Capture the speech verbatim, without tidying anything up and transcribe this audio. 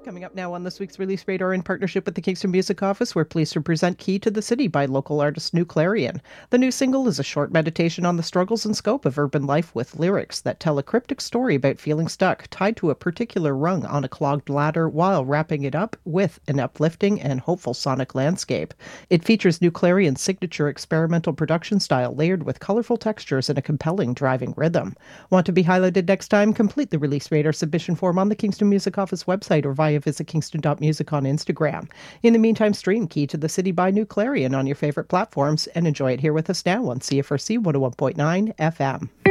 Coming up now on this week's Release Radar in partnership with the Kingston Music Office, we're pleased to present Key to the City by local artist New Clarion. The new single is a short meditation on the struggles and scope of urban life with lyrics that tell a cryptic story about feeling stuck, tied to a particular rung on a clogged ladder, while wrapping it up with an uplifting and hopeful sonic landscape. It features New Clarion's signature experimental production style layered with colorful textures and a compelling driving rhythm. Want to be highlighted next time? Complete the Release Radar submission form on the Kingston Music Office website or via visit kingston dot music on Instagram. In the meantime, stream Key to the City by New Clarion on your favorite platforms and enjoy it here with us now on C F R C one oh one point nine F M.